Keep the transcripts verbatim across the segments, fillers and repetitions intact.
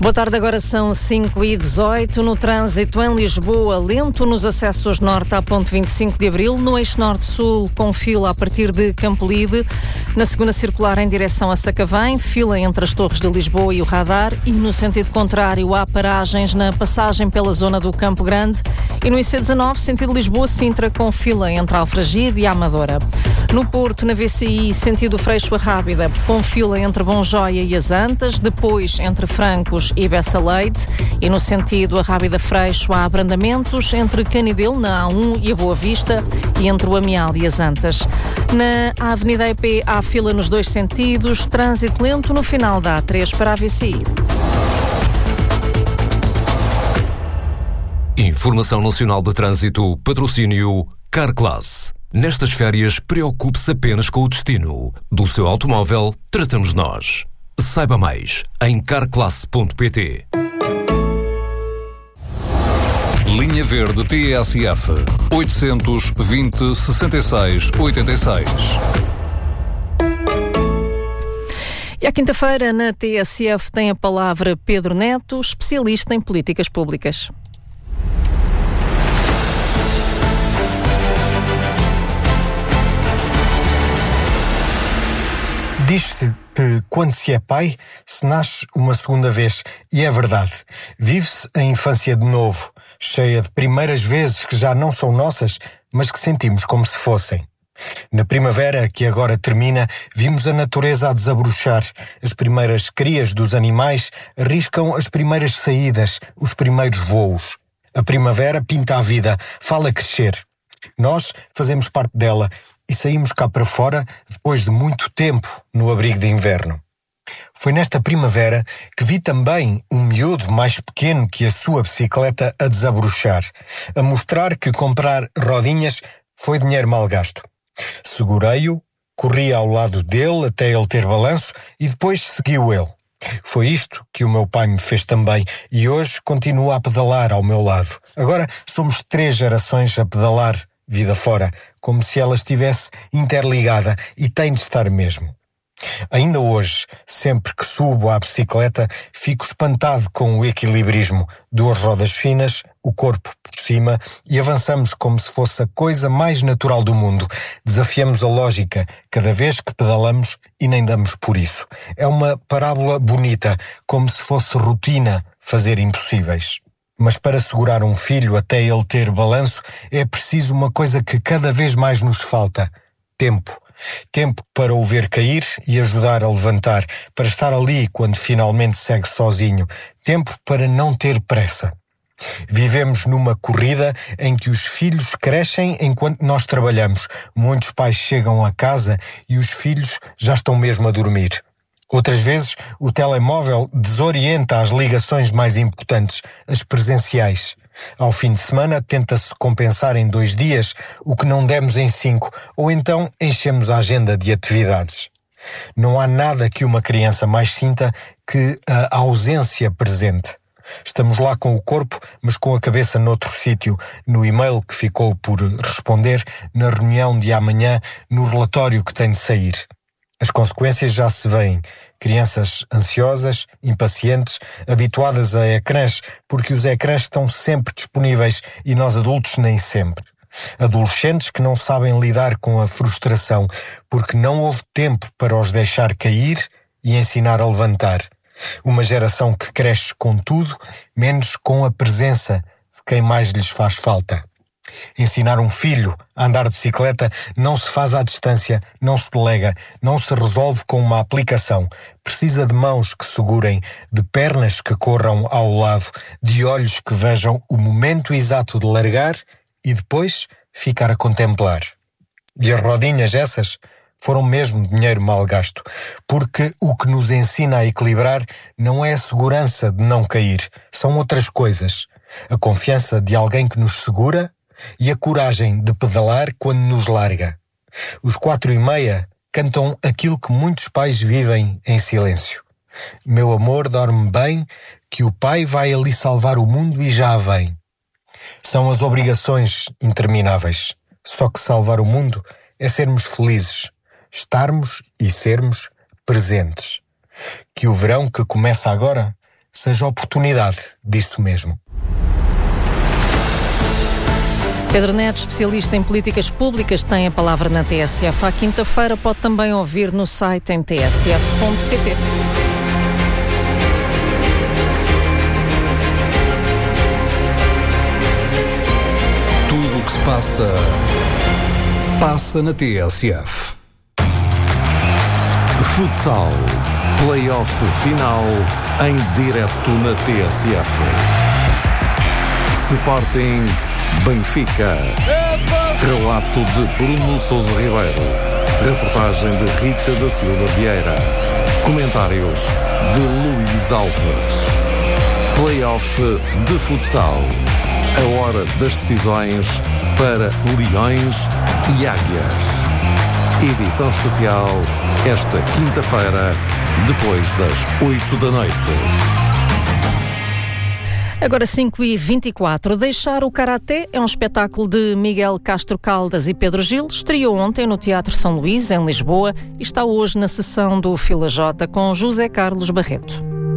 Boa tarde, agora são cinco e dezoito. No trânsito em Lisboa, lento nos acessos norte à ponte vinte e cinco de abril, no eixo norte-sul com fila a partir de Campolide, na segunda circular em direção a Sacavém, fila entre as Torres de Lisboa e o Radar, e no sentido contrário há paragens na passagem pela zona do Campo Grande, e no I C dezanove, sentido Lisboa-Sintra, com fila entre Alfragide e Amadora. No Porto, na V C I, sentido Freixo a Rábida, com fila entre Bonjoia e as Antas, depois entre Francos e Bessa Leite, e no sentido a Rábida Freixo há abrandamentos entre Canidelo, na A um, e a Boa Vista, e entre o Amial e as Antas. Na Avenida E P há fila nos dois sentidos, trânsito lento no final da A três para a V C I. Informação Nacional de Trânsito, patrocínio Carclass. Nestas férias, preocupe-se apenas com o destino. Do seu automóvel, tratamos nós. Saiba mais em carclass ponto pt. Linha Verde T S F oitocentos, vinte, sessenta e seis, oitenta e seis. E à quinta-feira, na T S F, tem a palavra Pedro Neto, especialista em políticas públicas. Diz-se que quando se é pai, se nasce uma segunda vez. E é verdade. Vive-se a infância de novo, cheia de primeiras vezes que já não são nossas, mas que sentimos como se fossem. Na primavera, que agora termina, vimos a natureza a desabrochar. As primeiras crias dos animais arriscam as primeiras saídas, os primeiros voos. A primavera pinta a vida, fala crescer. Nós fazemos parte dela e saímos cá para fora depois de muito tempo no abrigo de inverno. Foi nesta primavera que vi também um miúdo mais pequeno que a sua bicicleta a desabrochar, a mostrar que comprar rodinhas foi dinheiro mal gasto. Segurei-o, corri ao lado dele até ele ter balanço e depois seguiu ele. Foi isto que o meu pai me fez também e hoje continua a pedalar ao meu lado. Agora somos três gerações a pedalar vida fora, como se ela estivesse interligada, e tem de estar mesmo. Ainda hoje, sempre que subo à bicicleta, fico espantado com o equilibrismo, duas rodas finas, o corpo por cima, e avançamos como se fosse a coisa mais natural do mundo. Desafiamos a lógica cada vez que pedalamos e nem damos por isso. É uma parábola bonita, como se fosse rotina fazer impossíveis. Mas para segurar um filho até ele ter balanço é preciso uma coisa que cada vez mais nos falta: tempo. Tempo para o ver cair e ajudar a levantar, para estar ali quando finalmente segue sozinho. Tempo para não ter pressa. Vivemos numa corrida em que os filhos crescem enquanto nós trabalhamos. Muitos pais chegam a casa e os filhos já estão mesmo a dormir. Outras vezes, o telemóvel desorienta as ligações mais importantes, as presenciais. Ao fim de semana, tenta-se compensar em dois dias o que não demos em cinco, ou então enchemos a agenda de atividades. Não há nada que uma criança mais sinta que a ausência presente. Estamos lá com o corpo, mas com a cabeça noutro sítio, no e-mail que ficou por responder, na reunião de amanhã, no relatório que tem de sair. As consequências já se veem. Crianças ansiosas, impacientes, habituadas a ecrãs, porque os ecrãs estão sempre disponíveis e nós adultos nem sempre. Adolescentes que não sabem lidar com a frustração, porque não houve tempo para os deixar cair e ensinar a levantar. Uma geração que cresce com tudo, menos com a presença de quem mais lhes faz falta. Ensinar um filho a andar de bicicleta não se faz à distância, não se delega, não se resolve com uma aplicação. Precisa de mãos que segurem, de pernas que corram ao lado, de olhos que vejam o momento exato de largar e depois ficar a contemplar. E as rodinhas essas foram mesmo dinheiro mal gasto, porque o que nos ensina a equilibrar não é a segurança de não cair, são outras coisas. A confiança de alguém que nos segura e a coragem de pedalar quando nos larga. Os quatro e meia cantam aquilo que muitos pais vivem em silêncio. Meu amor, dorme bem, que o pai vai ali salvar o mundo e já vem. São as obrigações intermináveis. Só que salvar o mundo é sermos felizes, estarmos e sermos presentes. Que o verão que começa agora seja oportunidade disso mesmo. Pedro Neto, especialista em políticas públicas, tem a palavra na T S F. À quinta-feira pode também ouvir no site em t s f ponto p t. Tudo o que se passa, passa na T S F. Futsal. Play-off final em direto na T S F. Sporting Benfica. Relato de Bruno Sousa Ribeiro. Reportagem de Rita da Silva Vieira. Comentários de Luís Alves. Play-off de futsal. A hora das decisões para Leões e Águias. Edição especial esta quinta-feira, depois das oito da noite. Agora cinco e vinte e quatro. Deixar o Karaté é um espetáculo de Miguel Castro Caldas e Pedro Gil. Estreou ontem no Teatro São Luís, em Lisboa, e está hoje na sessão do Fila J com José Carlos Barreto.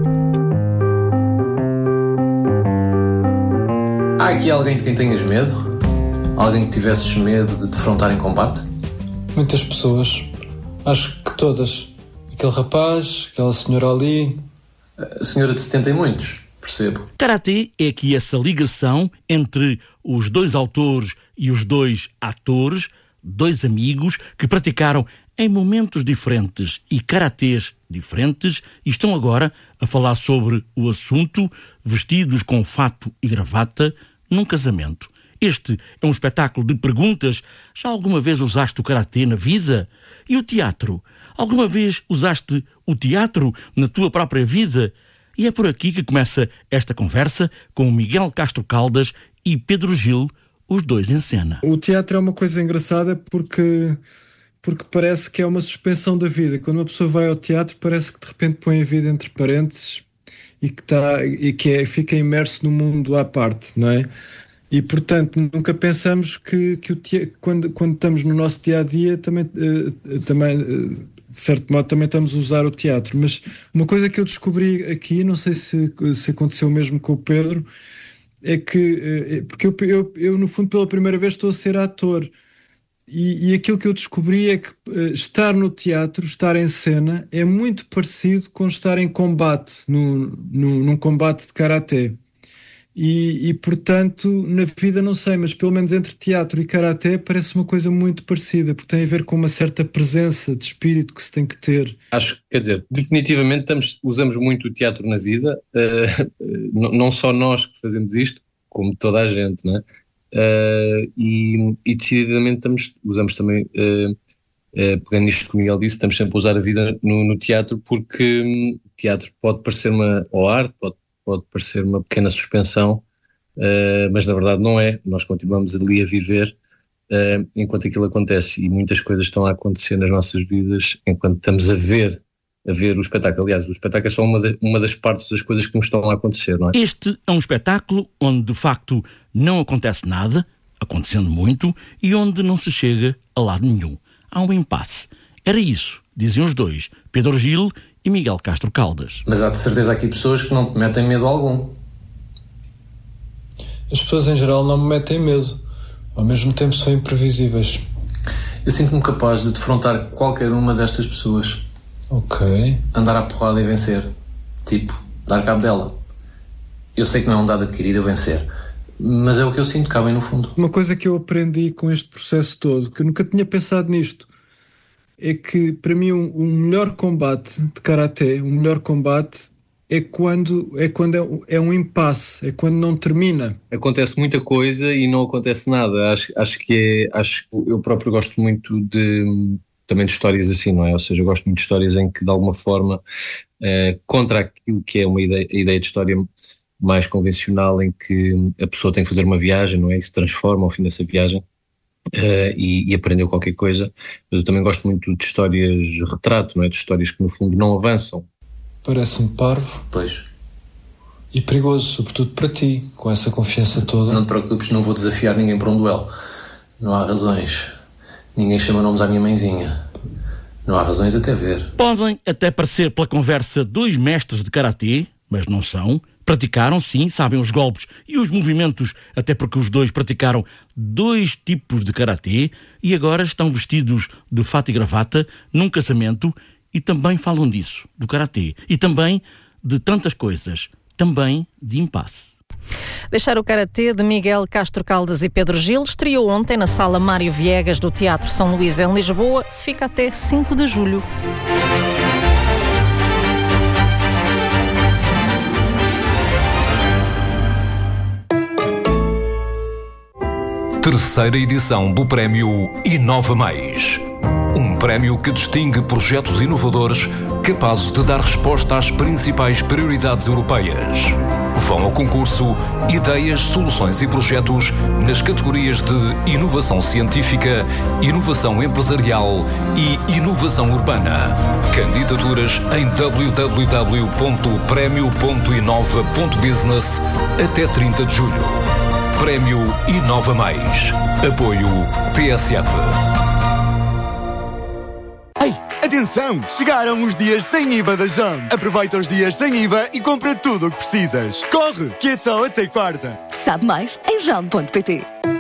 Há aqui alguém de quem tenhas medo? Alguém que tivesses medo de defrontar em combate? Muitas pessoas. Acho que todas. Aquele rapaz, aquela senhora ali. A senhora de setenta e muitos. Percebo. Karatê é aqui essa ligação entre os dois autores e os dois atores, dois amigos que praticaram em momentos diferentes e karatês diferentes e estão agora a falar sobre o assunto, vestidos com fato e gravata, num casamento. Este é um espetáculo de perguntas. Já alguma vez usaste o karatê na vida? E o teatro? Alguma vez usaste o teatro na tua própria vida? E é por aqui que começa esta conversa com Miguel Castro Caldas e Pedro Gil, os dois em cena. O teatro é uma coisa engraçada porque, porque parece que é uma suspensão da vida. Quando uma pessoa vai ao teatro parece que de repente põe a vida entre parênteses e que, tá, e que é, fica imerso num mundo à parte, não é? E, portanto, nunca pensamos que, que o te... quando, quando estamos no nosso dia-a-dia também... Uh, também uh, de certo modo também estamos a usar o teatro, mas uma coisa que eu descobri aqui, não sei se, se aconteceu mesmo com o Pedro, é que, porque eu, eu, eu no fundo pela primeira vez estou a ser ator e, e aquilo que eu descobri é que uh, estar no teatro, estar em cena é muito parecido com estar em combate, no, no, num combate de karaté. E, e, portanto, na vida não sei, mas pelo menos entre teatro e karaté parece uma coisa muito parecida, porque tem a ver com uma certa presença de espírito que se tem que ter. Acho, quer dizer, definitivamente estamos, usamos muito o teatro na vida, uh, não só nós que fazemos isto, como toda a gente, não é? Uh, e, e decididamente estamos, usamos também, uh, uh, pegando nisto que o Miguel disse, estamos sempre a usar a vida no, no teatro, porque um, teatro pode parecer uma, ou arte, pode pode parecer uma pequena suspensão, uh, mas na verdade não é. Nós continuamos ali a viver uh, enquanto aquilo acontece e muitas coisas estão a acontecer nas nossas vidas enquanto estamos a ver, a ver o espetáculo. Aliás, o espetáculo é só uma, de, uma das partes das coisas que nos estão a acontecer, não é? Este é um espetáculo onde de facto não acontece nada, acontecendo muito, e onde não se chega a lado nenhum. Há um impasse. Era isso, diziam os dois, Pedro Gil e Miguel Castro Caldas. Mas há de certeza aqui pessoas que não te metem medo algum. As pessoas em geral não me metem medo. Ao mesmo tempo são imprevisíveis. Eu sinto-me capaz de defrontar qualquer uma destas pessoas. Ok. Andar à porrada e vencer. Tipo, dar cabo dela. Eu sei que não é um dado adquirido eu vencer. Mas é o que eu sinto cá bem no fundo. Uma coisa que eu aprendi com este processo todo, que eu nunca tinha pensado nisto, é que para mim um, um melhor combate de karaté, um melhor combate é quando, é, quando é, é um impasse, é quando não termina. Acontece muita coisa e não acontece nada. Acho, acho que é, acho que eu próprio gosto muito de, também de histórias assim, não é? Ou seja, eu gosto muito de histórias em que de alguma forma eh, contra aquilo que é uma ideia, a ideia de história mais convencional em que a pessoa tem que fazer uma viagem, não é? E se transforma ao fim dessa viagem. Uh, e, e aprendeu qualquer coisa, mas eu também gosto muito de histórias de retrato, não é? De histórias que no fundo não avançam. Parece-me parvo. Pois. E perigoso, sobretudo para ti, com essa confiança toda. Não te preocupes, não vou desafiar ninguém para um duelo. Não há razões. Ninguém chama nomes à minha mãezinha. Não há razões até ver. Podem até parecer pela conversa dois mestres de karatê, mas não são. Praticaram, sim, sabem os golpes e os movimentos, até porque os dois praticaram dois tipos de karatê e agora estão vestidos de fato e gravata num casamento e também falam disso, do karatê, e também de tantas coisas, também de impasse. Deixar o Karatê, de Miguel Castro Caldas e Pedro Gil, estreou ontem na Sala Mário Viegas do Teatro São Luís, em Lisboa. Fica até cinco de julho. Terceira edição do Prémio Inova Mais. Um prémio que distingue projetos inovadores capazes de dar resposta às principais prioridades europeias. Vão ao concurso ideias, soluções e projetos nas categorias de inovação científica, inovação empresarial e inovação urbana. Candidaturas em w w w ponto prémio ponto inova ponto business até trinta de julho. Prémio Inova Mais. Apoio T S F. Ei, atenção! Chegaram os dias sem I V A da Jam. Aproveita os dias sem I V A e compra tudo o que precisas. Corre, que é só até quarta. Sabe mais em jam ponto pt.